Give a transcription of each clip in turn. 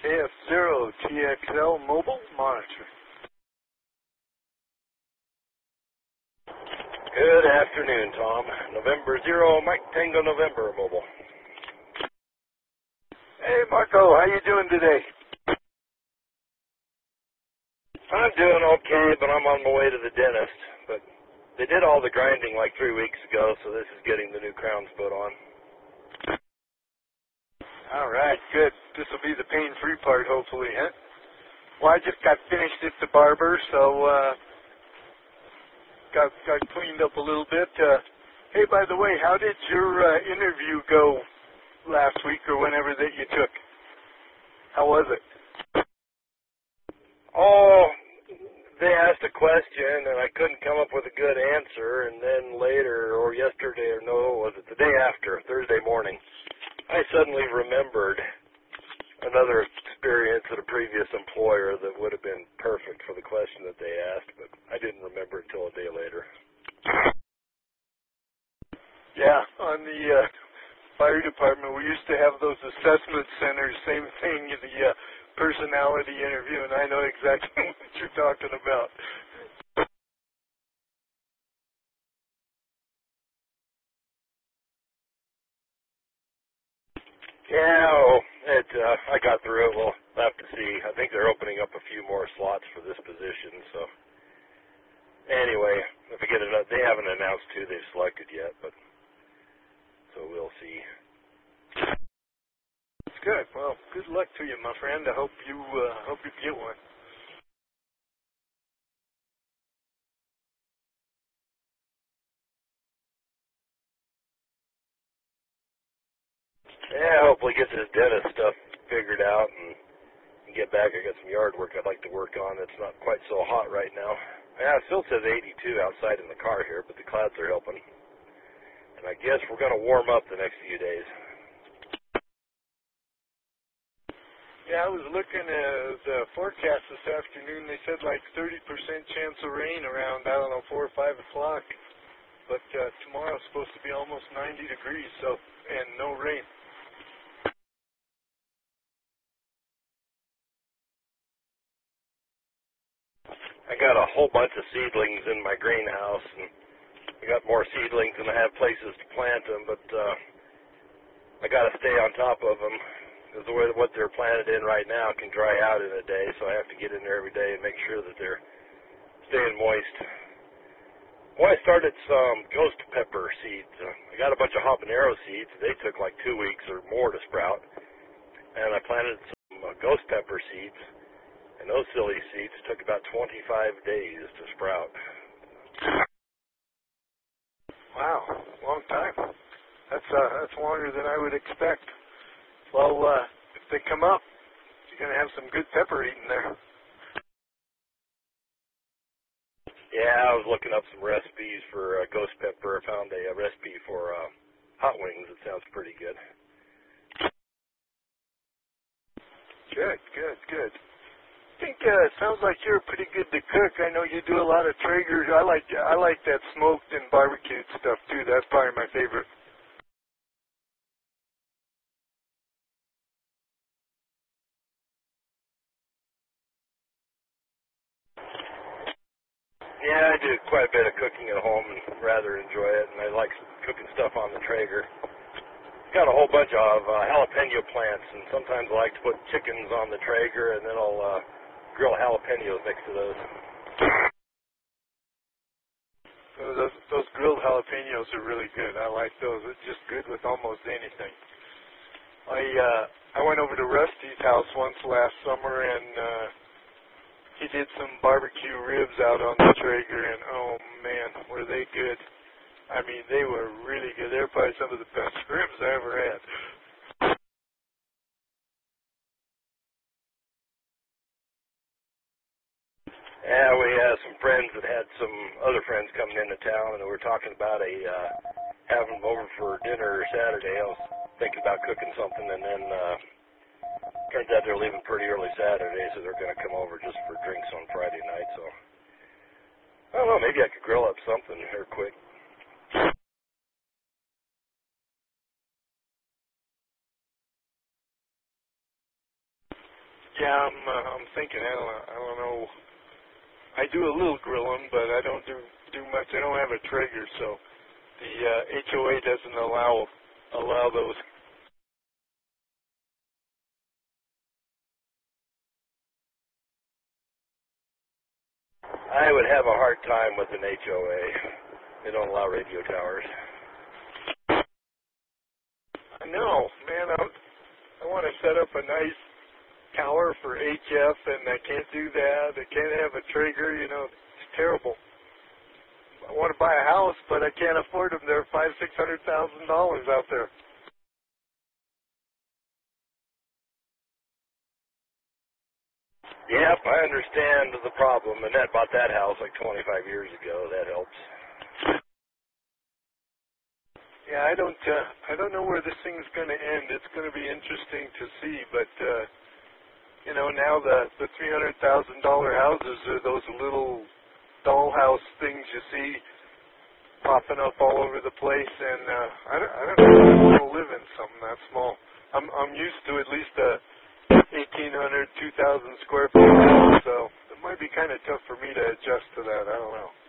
AF0 TXL mobile monitor. Good afternoon, Tom. November 0, Mike Tango November mobile. Hey, Marco, how you doing today? I'm doing okay, but I'm on my way to the dentist. But they did all the grinding like 3 weeks ago, so this is getting the new crowns put on. All right, good. This will be the pain-free part, hopefully, huh? Well, I just got finished at the barber, so got cleaned up a little bit. Hey, by the way, how did your interview go last week or whenever that you took? How was it? Oh, they asked a question, and I couldn't come up with a good answer, and then later, or yesterday, or no, was it the day after, Thursday morning, I suddenly remembered another experience at a previous employer that would have been perfect for the question that they asked, but I didn't remember it until a day later. Yeah, on the fire department, we used to have those assessment centers, same thing, the personality interview, and I know exactly what you're talking about. Yeah, I got through it. We'll have to see. I think they're opening up a few more slots for this position, so anyway, if I get it up, they haven't announced who they've selected yet, but so we'll see. That's good. Well, good luck to you, my friend. I hope you get one. Yeah, hopefully get this dentist stuff figured out and get back. I got some yard work I'd like to work on. It's not quite so hot right now. Yeah, it still says 82 outside in the car here, but the clouds are helping. And I guess we're going to warm up the next few days. Yeah, I was looking at the forecast this afternoon. They said like 30% chance of rain around, 4 or 5 o'clock. But tomorrow's supposed to be almost 90 degrees, so, and no rain. I got a whole bunch of seedlings in my greenhouse, and I got more seedlings than I have places to plant them, but I got to stay on top of them, because the way what they're planted in right now can dry out in a day, so I have to get in there every day and make sure that they're staying moist. Well, I started some ghost pepper seeds. I got a bunch of habanero seeds. They took like 2 weeks or more to sprout, and I planted some ghost pepper seeds. And those silly seeds took about 25 days to sprout. Wow, long time. That's longer than I would expect. Well, if they come up, you're going to have some good pepper eating there. Yeah, I was looking up some recipes for ghost pepper. I found a recipe for hot wings. It sounds pretty good. Good. I think it sounds like you're pretty good to cook. I know you do a lot of Traeger. I like that smoked and barbecued stuff too. That's probably my favorite. Yeah, I do quite a bit of cooking at home and rather enjoy it, and I like cooking stuff on the Traeger. Got a whole bunch of jalapeno plants, and sometimes I like to put chickens on the Traeger, and then I'll grill jalapenos next to those. Those grilled jalapenos are really good. I like those. It's just good with almost anything. I went over to Rusty's house once last summer, and he did some barbecue ribs out on the Traeger, and oh man, were they good. I mean, they were really good. They're probably some of the best ribs I ever had. Yeah, we had some friends that had some other friends coming into town, and we were talking about having them over for dinner Saturday. I was thinking about cooking something, and then turns out they're leaving pretty early Saturday, so they're going to come over just for drinks on Friday night. So I don't know, maybe I could grill up something here quick. Yeah, I'm thinking. I don't know. I do a little grilling, but I don't do much. I don't have a trigger, so the HOA doesn't allow those. I would have a hard time with an HOA. They don't allow radio towers. I know, man. I want to set up a nice tower for HF, and I can't do that. I can't have a trigger. You know, it's terrible. I want to buy a house, but I can't afford them. They're $500,000-$600,000 out there. Yep, I understand the problem. Annette bought that house like 25 years ago. That helps. Yeah, I don't know where this thing's going to end. It's going to be interesting to see, but you know, now the $300,000 houses are those little dollhouse things you see popping up all over the place, and I don't know if I want to live in something that small. I'm used to at least a 1,800, 2,000 square foot house, so it might be kind of tough for me to adjust to that. I don't know.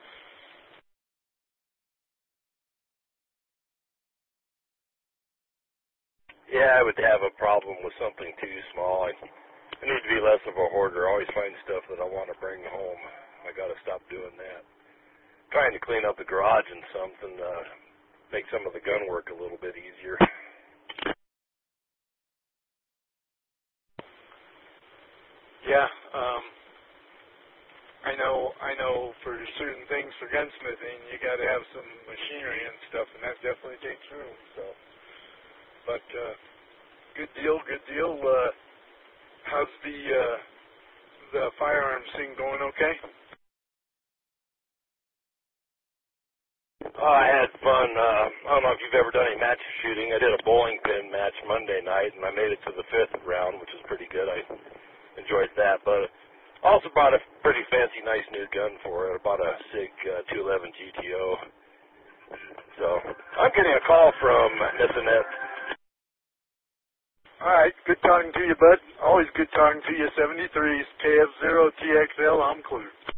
Yeah, I would have a problem with something too small. I need to be less of a hoarder. I always find stuff that I want to bring home. I got to stop doing that. Trying to clean up the garage and something, make some of the gun work a little bit easier. Yeah, I know for certain things for gunsmithing, you got to have some machinery and stuff, and that definitely takes room. So, but good deal. How's the firearms thing going? Okay. Oh, I had fun. I don't know if you've ever done any match shooting. I did a bowling pin match Monday night, and I made it to the 5th round, which was pretty good. I enjoyed that, but I also bought a pretty fancy, nice new gun for it. I bought a SIG 211 GTO. So I'm getting a call from Miss Annette. All right. Good talking to you, bud. Always good talking to you. 73s, KF0TXL. I'm Clue.